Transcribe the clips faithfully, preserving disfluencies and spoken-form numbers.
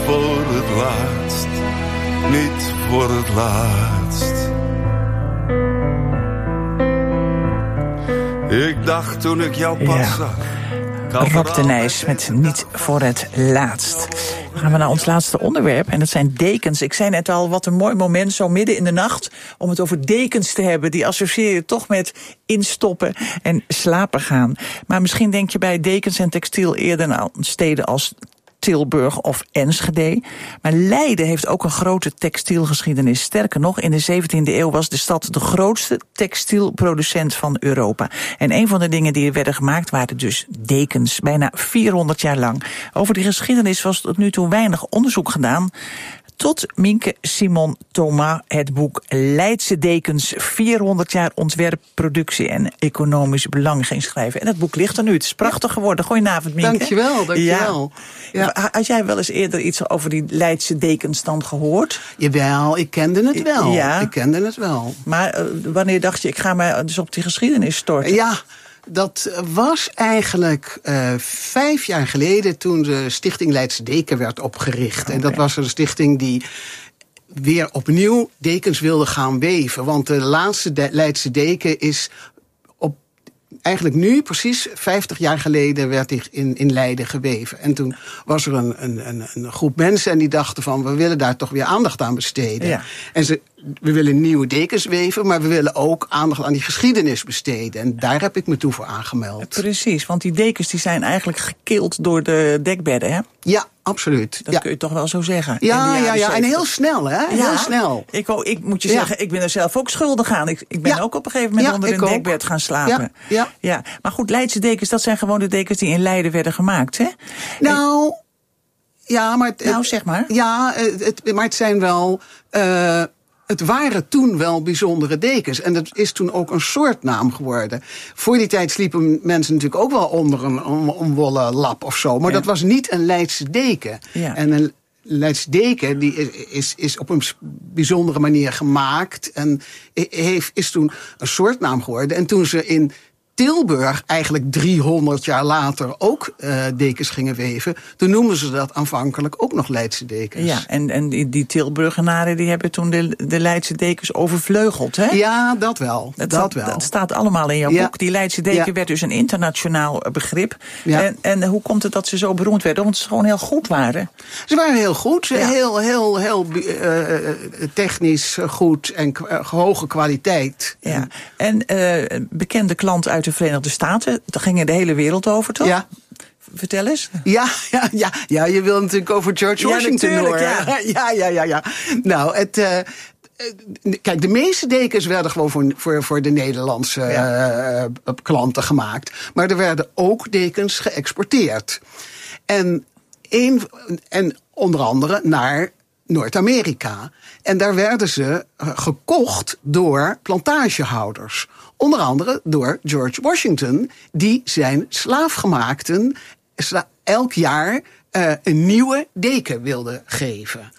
voor het laatst, niet voor het laatst. Ik dacht toen ik jou pas Ja. zag. Rob de Nijs met Niet voor het laatst. Dan gaan we naar ons laatste onderwerp en dat zijn dekens. Ik zei net al, wat een mooi moment, zo midden in de nacht, om het over dekens te hebben. Die associeer je toch met instoppen en slapen gaan. Maar misschien denk je bij dekens en textiel eerder aan steden als Tilburg of Enschede. Maar Leiden heeft ook een grote textielgeschiedenis. Sterker nog, in de zeventiende eeuw was de stad de grootste textielproducent van Europa. En een van de dingen die er werden gemaakt waren dus dekens. Bijna vierhonderd jaar lang. Over die geschiedenis was tot nu toe weinig onderzoek gedaan. Tot Mienke Simon Thomas het boek Leidse Dekens, vierhonderd jaar ontwerp, productie en economisch belang ging schrijven. En dat boek ligt er nu. Het is prachtig geworden. Goedenavond, Mienke. Dankjewel, dankjewel. Ja. Ja. Had jij wel eens eerder iets over die Leidse dekens dan gehoord? Jawel, ik kende het wel. Ja. Ik kende het wel. Maar uh, wanneer dacht je, ik ga mij dus op die geschiedenis storten? Ja, dat was eigenlijk uh, vijf jaar geleden toen de Stichting Leidse Deken werd opgericht. Okay. En dat was een stichting die weer opnieuw dekens wilde gaan weven. Want de laatste de- Leidse deken is op eigenlijk nu, precies vijftig jaar geleden, werd die in, in Leiden geweven. En toen was er een, een, een groep mensen en die dachten van, we willen daar toch weer aandacht aan besteden. Ja. En ze, we willen nieuwe dekens weven, maar we willen ook aandacht aan die geschiedenis besteden. En daar heb ik me toe voor aangemeld. Precies, want die dekens die zijn eigenlijk gekild door de dekbedden, hè? Ja, absoluut. Dat ja. kun je toch wel zo zeggen. Ja, ja, ja. En heel snel, hè? Heel ja, snel. Ik, ik moet je ja. zeggen, ik ben er zelf ook schuldig aan. Ik, ik ben ja. ook op een gegeven moment ja, onder een ook. dekbed gaan slapen. Ja, ja. ja. Maar goed, Leidse dekens, dat zijn gewoon de dekens die in Leiden werden gemaakt, hè? Nou, ja, maar... Het, nou, zeg maar. Ja, het, het, maar het zijn wel... Uh, Het waren toen wel bijzondere dekens. En dat is toen ook een soortnaam geworden. Voor die tijd sliepen mensen natuurlijk ook wel onder een omwollen lap of zo. Maar ja. dat was niet een Leidse deken. Ja. En een Leidse deken die is, is op een bijzondere manier gemaakt. En heeft, is toen een soortnaam geworden. En toen ze in Tilburg eigenlijk driehonderd jaar later ook uh, dekens gingen weven, toen noemden ze dat aanvankelijk ook nog Leidse dekens. Ja, en, en die, die Tilburgenaren die hebben toen de, de Leidse dekens overvleugeld, hè? Ja, dat wel. Dat, dat, wel. dat staat allemaal in jouw ja. boek. Die Leidse deken ja. werd dus een internationaal begrip. Ja. En, en hoe komt het dat ze zo beroemd werden? Omdat ze gewoon heel goed waren. Ze waren heel goed, ja. heel, heel, heel uh, technisch goed en uh, hoge kwaliteit. Ja. En uh, bekende klant uit de Verenigde Staten, daar ging de hele wereld over, toch? Ja. Vertel eens. Ja, ja, ja, ja, je wil natuurlijk over George Washington ja, hoor. Ja. ja, ja, ja, ja. Nou, het... Uh, Kijk, de meeste dekens werden gewoon voor, voor, voor de Nederlandse ja. uh, klanten gemaakt. Maar er werden ook dekens geëxporteerd. En, een, en onder andere naar Noord-Amerika. En daar werden ze gekocht door plantagehouders. Onder andere door George Washington, die zijn slaafgemaakten elk jaar uh, een nieuwe deken wilde geven.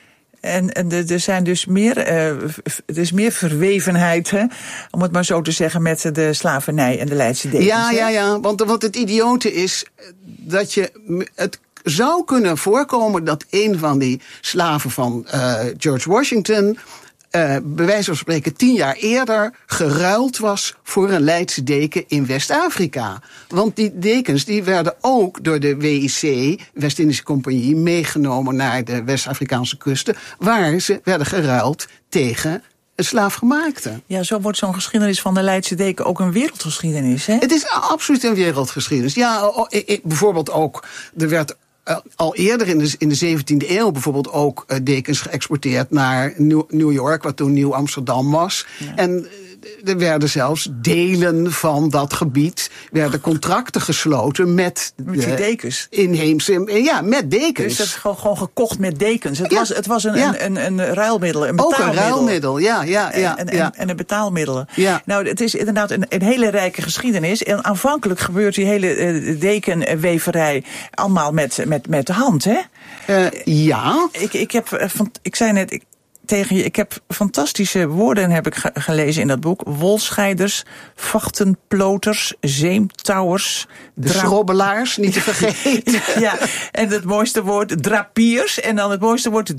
En, en er zijn dus meer, uh, er is meer verwevenheid, hè, om het maar zo te zeggen, met de slavernij en de Leidse dekens. Ja, ja, ja, want wat het idiote is dat je het zou kunnen voorkomen dat een van die slaven van uh, George Washington Uh, bij wijze van spreken tien jaar eerder geruild was voor een Leidse deken in West-Afrika. Want die dekens die werden ook door de W I C, West-Indische Compagnie, meegenomen naar de West-Afrikaanse kusten, waar ze werden geruild tegen een slaafgemaakte. Ja, zo wordt zo'n geschiedenis van de Leidse deken ook een wereldgeschiedenis, hè? Het is absoluut een wereldgeschiedenis. Ja, bijvoorbeeld ook, er werd al eerder in de, in de zeventiende eeuw bijvoorbeeld ook uh, dekens geëxporteerd naar New, New York, wat toen Nieuw Amsterdam was. Ja. En er werden zelfs delen van dat gebied, werden contracten gesloten met, met die dekens. Inheemse, ja, met dekens. Dus dat is gewoon, gewoon gekocht met dekens. Het ja. was, het was een, ja. een, een, een ruilmiddel, een betaalmiddel. Ook een ruilmiddel, ja, ja, ja. En, en, ja. en, en een betaalmiddel. Ja. Nou, het is inderdaad een, een hele rijke geschiedenis. En aanvankelijk gebeurt die hele uh, dekenweverij allemaal met, met, met de hand, hè? Uh, ja. Ik, ik, heb, van, ik zei net, ik, tegen je, ik heb fantastische woorden heb ik ge- gelezen in dat boek. Wolscheiders, vachtenploters, zeemtouwers. De dra- schrobbelaars, niet te vergeten. Ja, en het mooiste woord drapiers. En dan het mooiste woord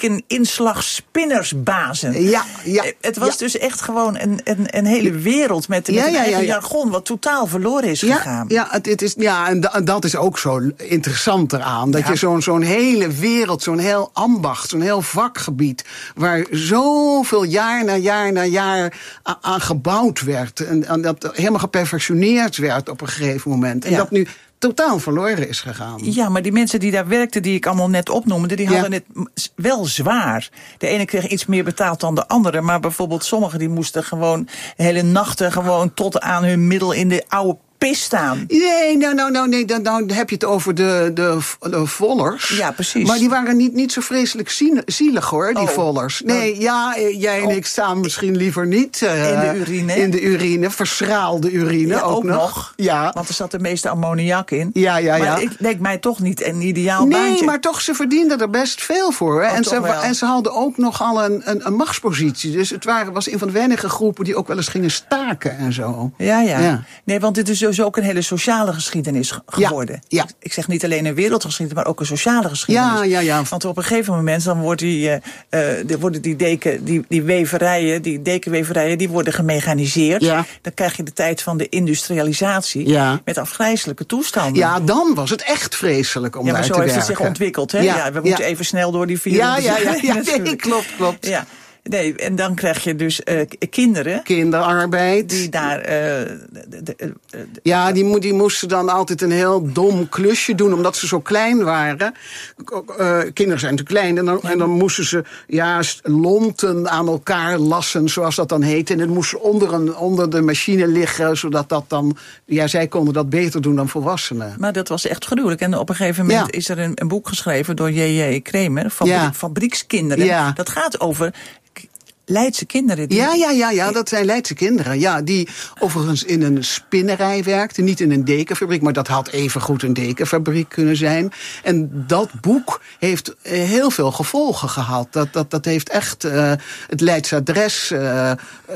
dekeninslagspinnersbazen. Ja, ja. Het was ja. dus echt gewoon een, een, een hele wereld met, met ja, een ja, eigen ja, ja. jargon, wat totaal verloren is ja, gegaan. Ja, het, het is, ja en, da, en dat is ook zo interessant eraan. Dat Ja. je zo'n zo'n hele wereld, zo'n heel ambacht, zo'n heel vakgebied, waar zoveel jaar na jaar na jaar a, aan gebouwd werd. En, en dat helemaal geperfectioneerd werd op een gegeven moment. En Ja. dat nu totaal verloren is gegaan. Ja, maar die mensen die daar werkten, die ik allemaal net opnoemde, die Ja. hadden het wel zwaar. De ene kreeg iets meer betaald dan de andere, maar bijvoorbeeld sommigen die moesten gewoon hele nachten gewoon tot aan hun middel in de oude pis staan. Nee, nou, nou, nou, nee, dan, dan heb je het over de, de, de vollers. Ja, precies. Maar die waren niet, niet zo vreselijk zien- zielig, hoor, die Oh. vollers. Nee, ja, jij en Oh. ik staan misschien liever niet uh, In de urine. In de urine, verschraalde urine Ja, ook, ook nog. nog. Ja. Want er zat de meeste ammoniak in. Ja, ja, ja. Maar ik leek mij toch niet een ideaal Nee, baantje. maar toch, ze verdienden er best veel voor. Hè? Oh, en, toch ze, wel. en ze hadden ook nogal een, een, een machtspositie. Dus het waren, was een van de weinige groepen die ook wel eens gingen staken en zo. Ja, ja, Ja. Nee, want dit is dus ook een hele sociale geschiedenis ge- Ja, geworden. ja. Ik, ik zeg niet alleen een wereldgeschiedenis, maar ook een sociale geschiedenis. Ja, ja, ja. Want op een gegeven moment dan wordt die, uh, uh, worden die, deken, die, die weverijen, die dekenweverijen, die worden gemechaniseerd. Ja. Dan krijg je de tijd van de industrialisatie. Ja. Met afgrijselijke toestanden. Ja, dan was het echt vreselijk om Ja, maar daar zo te heeft werken. het zich ontwikkeld. Hè? Ja, Ja, we moeten ja. even snel door die vier. Ja, ja, ja, ja, natuurlijk. nee, klopt, klopt. Ja. Nee, en dan krijg je dus uh, kinderen Kinderarbeid. die daar... Uh, de, de, de, de, Ja, die, mo- die moesten dan altijd een heel dom klusje doen, omdat ze zo klein waren. Uh, kinderen zijn te klein en dan, en dan moesten ze ja, lonten aan elkaar lassen, zoals dat dan heet. En het moest onder, een, onder de machine liggen, zodat dat dan... Ja, zij konden dat beter doen dan volwassenen. Maar dat was echt gruwelijk. En op een gegeven moment Ja. is er een, een boek geschreven door J J Kramer, Fabri- Ja. Fabriekskinderen. Ja. Dat gaat over k- Leidse kinderen. Die, Ja, ja, ja, ja, dat zijn Leidse kinderen. Ja, die overigens in een spinnerij werkten. Niet in een dekenfabriek, maar dat had evengoed een dekenfabriek kunnen zijn. En dat boek heeft heel veel gevolgen gehad. Dat, dat, dat heeft echt... Uh, het Leidse adres uh, uh,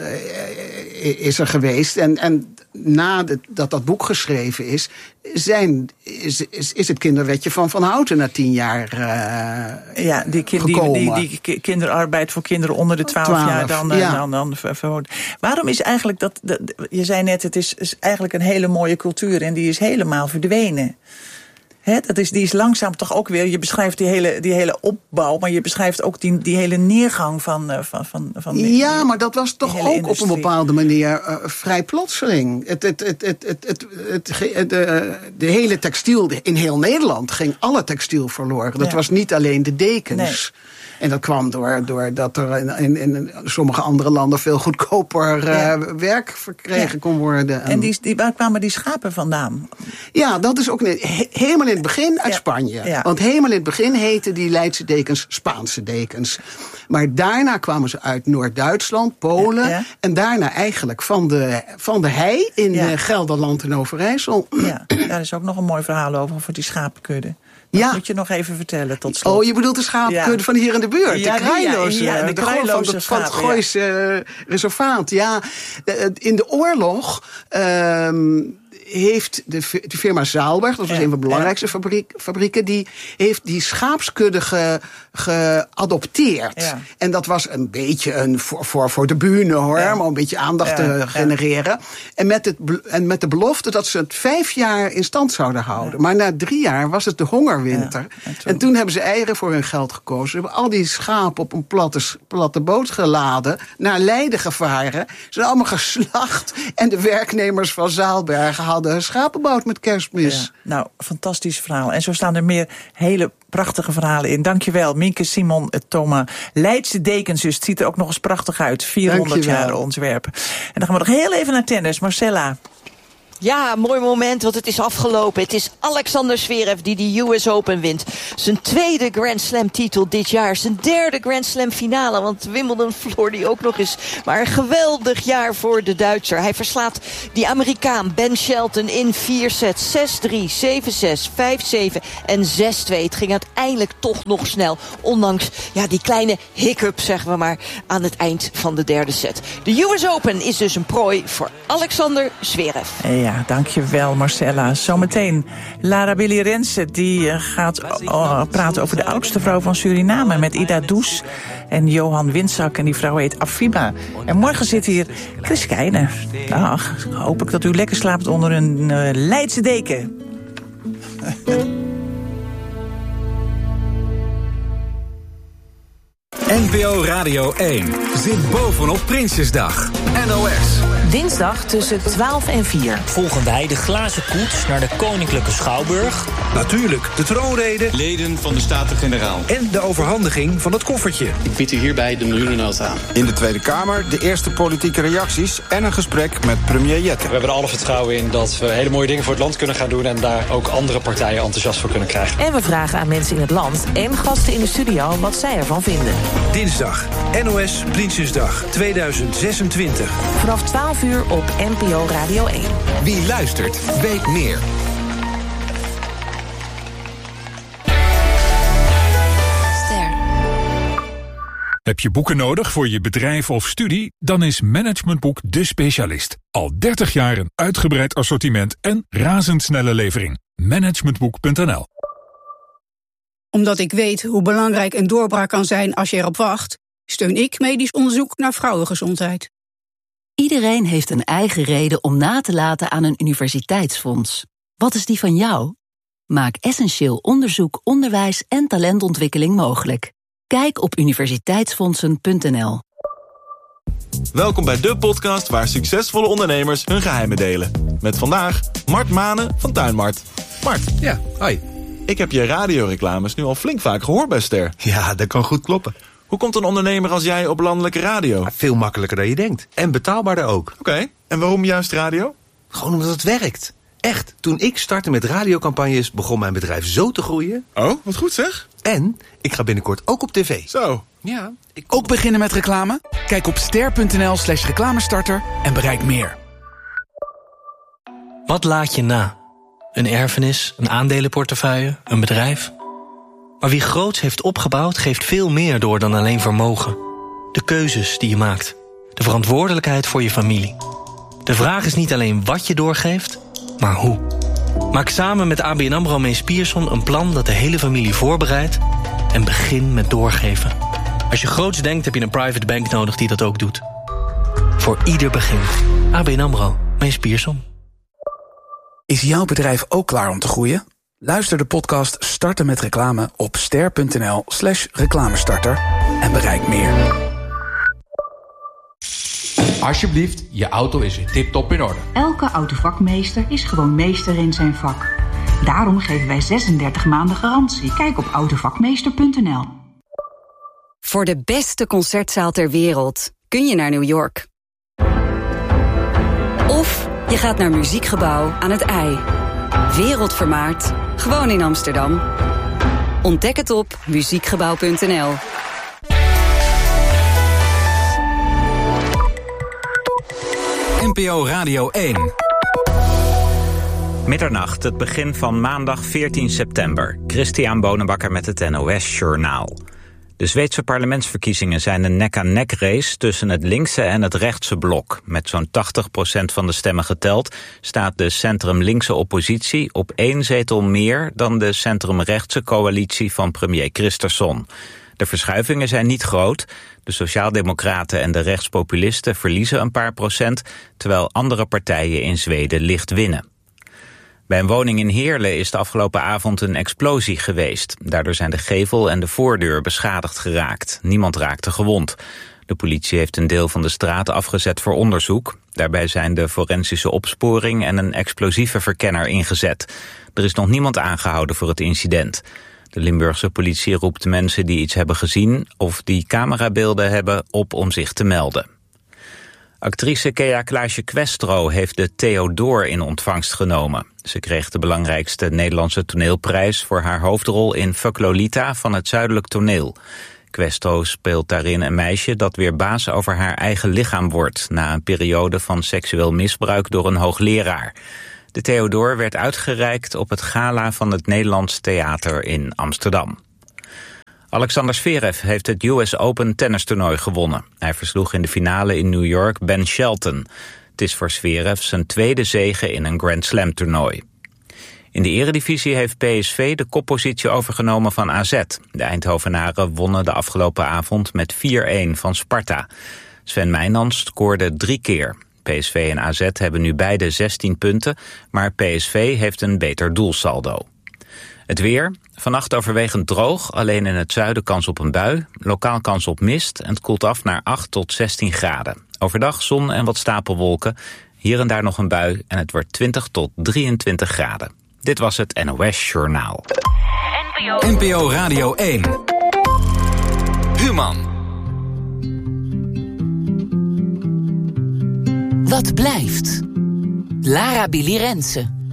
is er geweest. En, en nadat dat, dat boek geschreven is... Zijn, is, is, is het kinderwetje van Van Houten na tien jaar uh, ja, die, kind, die, die, die, die kinderarbeid voor kinderen onder de twaalf jaar dan, ja. dan, dan verhoord. Waarom is eigenlijk dat, dat... Je zei net, het is, is eigenlijk een hele mooie cultuur en die is helemaal verdwenen. He, dat is, die is langzaam toch ook weer... Je beschrijft die hele, die hele opbouw, maar je beschrijft ook die, die hele neergang van... van, van, van die, ja, maar dat was toch ook industrie. op een bepaalde manier uh, vrij plotseling. Het, het, het, het, het, het, het, het, de, de hele textiel in heel Nederland ging alle textiel verloren. Dat ja. was niet alleen de dekens. Nee. En dat kwam door, door dat er in, in, in sommige andere landen veel goedkoper uh, ja. werk verkregen ja. kon worden. En, en die, die, waar kwamen die schapen vandaan? Ja, dat is ook een, he, helemaal in het begin uit ja. Spanje. Ja. Want helemaal in het begin heten die Leidse dekens Spaanse dekens. Maar daarna kwamen ze uit Noord-Duitsland, Polen. Ja, ja. En daarna eigenlijk van de, van de hei in ja. Gelderland en Overijssel. Ja, daar is ook nog een mooi verhaal over, voor die schapenkudde. Dat ja. moet je nog even vertellen tot slot. Oh, je bedoelt de schaapkudde ja. van hier in de buurt. Ja, de kraailloze. Ja, ja, de, de kraailloze van, van het Gooise ja. reservaat. Ja, in de oorlog... Um, heeft de, de firma Zaalberg, dat was ja, een van de belangrijkste ja. fabriek, fabrieken... die heeft die schaapskudde ge, geadopteerd. Ja. En dat was een beetje een voor, voor, voor de bühne, hoor, ja. maar een beetje aandacht ja. te genereren. Ja. En, met het, en met de belofte dat ze het vijf jaar in stand zouden houden. Ja. Maar na drie jaar was het de hongerwinter. Ja. En, toen... en toen hebben ze eieren voor hun geld gekozen. Ze hebben al die schapen op een platte, platte boot geladen, naar Leiden gevaren. Ze zijn allemaal geslacht. En de werknemers van Zaalberg hadden een schapenbout met Kerstmis. Ja. Nou, fantastisch verhaal. En zo staan er meer hele prachtige verhalen in. Dankjewel, Mienke, Simon, Thoma. Leidse dekens, dus het ziet er ook nog eens prachtig uit. vierhonderd jaar ontwerpen. En dan gaan we nog heel even naar tennis. Marcella. Ja, mooi moment, want het is afgelopen. Het is Alexander Zverev die de U S Open wint. Zijn tweede Grand Slam titel dit jaar. Zijn derde Grand Slam finale, want Wimbledon verloor die ook nog eens. Maar een geweldig jaar voor de Duitser. Hij verslaat die Amerikaan Ben Shelton in vier sets. zes drie, zeven zes, vijf zeven en zes twee. Het ging uiteindelijk toch nog snel. Ondanks ja, die kleine hiccup, zeggen we maar, aan het eind van de derde set. De U S Open is dus een prooi voor Alexander Zverev. Ja, dankjewel Marcella. Zometeen Lara Billy Rensen die gaat uh, praten over de oudste vrouw van Suriname met Ida Does en Johan Wintzak. En die vrouw heet Afima. En morgen zit hier Chris Keijne. Dag, hoop ik dat u lekker slaapt onder een uh, Leidse deken. N P O Radio één zit bovenop Prinsjesdag. N O S. Dinsdag tussen twaalf en vier. Volgen wij de glazen koets naar de Koninklijke Schouwburg. Natuurlijk de troonrede. Leden van de Staten-Generaal. En de overhandiging van het koffertje. Ik bied u hierbij de miljoenennota aan. In de Tweede Kamer de eerste politieke reacties en een gesprek met premier Jetten. We hebben er alle vertrouwen in dat we hele mooie dingen voor het land kunnen gaan doen en daar ook andere partijen enthousiast voor kunnen krijgen. En we vragen aan mensen in het land en gasten in de studio wat zij ervan vinden. Dinsdag, N O S Prinsjesdag tweeduizend zesentwintig. Vanaf twaalf uur op N P O Radio één. Wie luistert, weet meer. Heb je boeken nodig voor je bedrijf of studie? Dan is Managementboek de specialist. Al dertig jaar een uitgebreid assortiment en razendsnelle levering. Managementboek punt n l. Omdat ik weet hoe belangrijk een doorbraak kan zijn als je erop wacht, steun ik medisch onderzoek naar vrouwengezondheid. Iedereen heeft een eigen reden om na te laten aan een universiteitsfonds. Wat is die van jou? Maak essentieel onderzoek, onderwijs en talentontwikkeling mogelijk. Kijk op universiteitsfondsen punt n l. Welkom bij de podcast waar succesvolle ondernemers hun geheimen delen. Met vandaag Mart Manen van Tuinmart. Mart. Ja, hoi. Ik heb je radioreclames nu al flink vaak gehoord bij Ster. Ja, dat kan goed kloppen. Hoe komt een ondernemer als jij op landelijke radio? Ja, veel makkelijker dan je denkt. En betaalbaarder ook. Oké, okay. En waarom juist radio? Gewoon omdat het werkt. Echt, toen ik startte met radiocampagnes begon mijn bedrijf zo te groeien. Oh, wat goed zeg. En ik ga binnenkort ook op tv. Zo. Ja. Ik... Ook beginnen met reclame? Kijk op ster punt n l slash reclamestarter en bereik meer. Wat laat je na? Een erfenis, een aandelenportefeuille, een bedrijf? Maar wie groots heeft opgebouwd, geeft veel meer door dan alleen vermogen. De keuzes die je maakt. De verantwoordelijkheid voor je familie. De vraag is niet alleen wat je doorgeeft, maar hoe. Maak samen met A B N AMRO Mees Pierson een plan dat de hele familie voorbereidt en begin met doorgeven. Als je groots denkt, heb je een private bank nodig die dat ook doet. Voor ieder begin. A B N AMRO Mees Pierson. Is jouw bedrijf ook klaar om te groeien? Luister de podcast Starten met Reclame op ster punt n l slash reclamestarter en bereik meer. Alsjeblieft, je auto is weer tip-top in orde. Elke autovakmeester is gewoon meester in zijn vak. Daarom geven wij zesendertig maanden garantie. Kijk op autovakmeester punt n l. Voor de beste concertzaal ter wereld kun je naar New York. Of je gaat naar Muziekgebouw aan het IJ. Wereldvermaard, gewoon in Amsterdam. Ontdek het op muziekgebouw punt n l. N P O Radio één. Middernacht, het begin van maandag veertien september. Christian Bonenbakker met het N O S-journaal. De Zweedse parlementsverkiezingen zijn een nek-aan-nek race tussen het linkse en het rechtse blok. Met zo'n tachtig procent van de stemmen geteld staat de centrum-linkse oppositie op één zetel meer dan de centrum-rechtse coalitie van premier Kristersson. De verschuivingen zijn niet groot. De sociaaldemocraten en de rechtspopulisten verliezen een paar procent, terwijl andere partijen in Zweden licht winnen. Bij een woning in Heerlen is de afgelopen avond een explosie geweest. Daardoor zijn de gevel en de voordeur beschadigd geraakt. Niemand raakte gewond. De politie heeft een deel van de straat afgezet voor onderzoek. Daarbij zijn de forensische opsporing en een explosieve verkenner ingezet. Er is nog niemand aangehouden voor het incident. De Limburgse politie roept mensen die iets hebben gezien of die camerabeelden hebben op om zich te melden. Actrice Kea Klaasje-Questro heeft de Theodor in ontvangst genomen. Ze kreeg de belangrijkste Nederlandse toneelprijs voor haar hoofdrol in Fuck Lolita van het Zuidelijk Toneel. Questro speelt daarin een meisje dat weer baas over haar eigen lichaam wordt, na een periode van seksueel misbruik door een hoogleraar. De Theodor werd uitgereikt op het gala van het Nederlands Theater in Amsterdam. Alexander Zverev heeft het U S Open tennistoernooi gewonnen. Hij versloeg in de finale in New York Ben Shelton. Het is voor Zverev zijn tweede zege in een Grand Slam toernooi. In de eredivisie heeft P S V de koppositie overgenomen van A Z. De Eindhovenaren wonnen de afgelopen avond met vier-een van Sparta. Sven Meijnans scoorde drie keer. P S V en A Z hebben nu beide zestien punten, maar P S V heeft een beter doelsaldo. Het weer, vannacht overwegend droog, alleen in het zuiden kans op een bui. Lokaal kans op mist en het koelt af naar acht tot zestien graden. Overdag zon en wat stapelwolken, hier en daar nog een bui en het wordt twintig tot drieëntwintig graden. Dit was het N O S Journaal. N P O Radio één. Human. Wat blijft? Lara Billy Rensen.